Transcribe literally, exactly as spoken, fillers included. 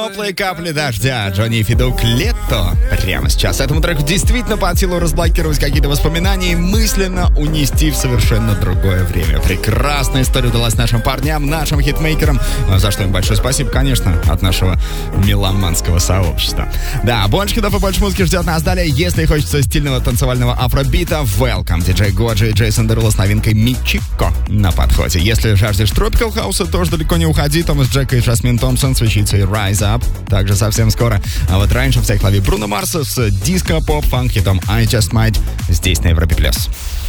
Теплые капли дождя, Джонни Федук, «Лето». Прямо сейчас этому треку действительно под силу разблокировать какие-то воспоминания и мысленно унести в совершенно другое время. Прекрасная история удалась нашим парням, нашим хитмейкерам, за что им большое спасибо, конечно, от нашего меломанского сообщества. Да, больше хитов и больше музыки ждет нас далее. Если хочется стильного танцевального афробита, welcome, диджей Годжи и Джейсон Деруло с новинкой «Мичико» на подходе. Если жаждешь тропикал хауса, тоже далеко не уходи. Томас Джек и Жасмин Томпсон с вещицей «Rise Up». Также совсем скоро. А вот раньше в всех лови Бруно Марса с диско-поп-фанк хитом «I Just Might» здесь на Европе+.